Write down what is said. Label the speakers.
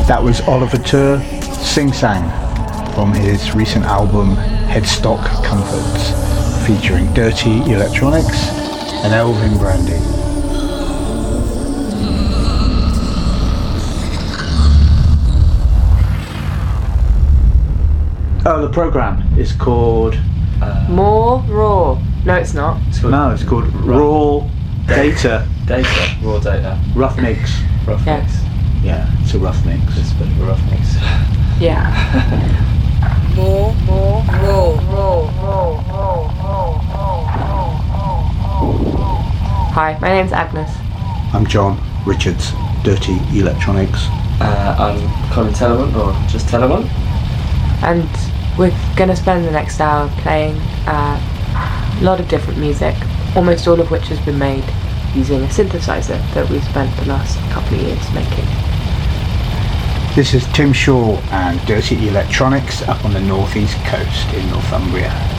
Speaker 1: That was Oliver Tour, Sing Sang, from his recent album Headstock Comforts, featuring Dirty Electronics and Elvin Brandy. Oh, the programme is called...
Speaker 2: More Raw. No, it's not.
Speaker 1: It's called Raw Data.
Speaker 3: Raw Data.
Speaker 1: Rough Mix.
Speaker 3: Rough
Speaker 2: Yeah.
Speaker 3: Mix.
Speaker 1: Yeah, it's a rough mix.
Speaker 3: It's a bit of a rough mix.
Speaker 2: Yeah.
Speaker 4: More raw.
Speaker 2: Hi, my name's Agnes.
Speaker 1: I'm John Richards, Dirty Electronics.
Speaker 3: I'm Colin Tellerman, or just Tellerman.
Speaker 2: And we're going to spend the next hour playing a lot of different music, almost all of which has been made using a synthesizer that we've spent the last couple of years making.
Speaker 1: This is Tim Shaw and Dirty Electronics up on the northeast coast in Northumbria.